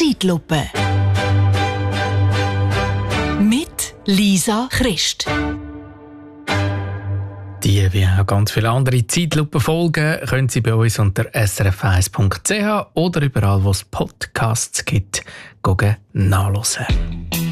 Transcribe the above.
Zeitlupe. Mit Lisa Christ. Die wie auch ganz viele andere Zeitlupen-Folgen können Sie bei uns unter srf1.ch oder überall, wo es Podcasts gibt, nachhören.